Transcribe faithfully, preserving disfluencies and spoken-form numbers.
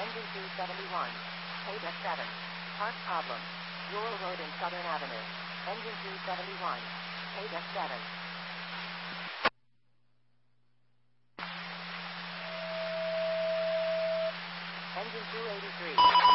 Engine two seventy-one. Page F seven. Park problem. Rural Road in Southern Avenue. Engine two seventy-one. Page F seven. Engine two eighty-three.